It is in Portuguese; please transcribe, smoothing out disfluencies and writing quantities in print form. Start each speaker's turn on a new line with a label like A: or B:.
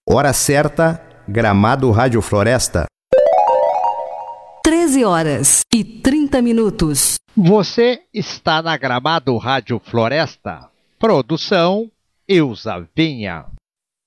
A: Hora certa, Gramado Rádio Floresta.
B: 13h30.
C: Você está na Gramado Rádio Floresta. Produção Ilza Vinha.